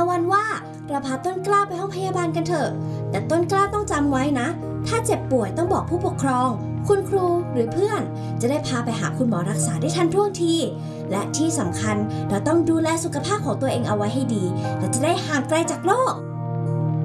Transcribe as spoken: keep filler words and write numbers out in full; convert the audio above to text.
วันว่าเราพาต้นกล้าไปห้องพยาบาลกันเถอะแต่ต้นกล้าต้องจำไว้นะถ้าเจ็บป่วยต้องบอกผู้ปกครองคุณครูหรือเพื่อนจะได้พาไปหาคุณหมอรักษาได้ทันท่วงทีและที่สำคัญเราต้องดูแลสุขภาพของตัวเองเอาไว้ให้ดีและจะได้ห่างไกลจากโรค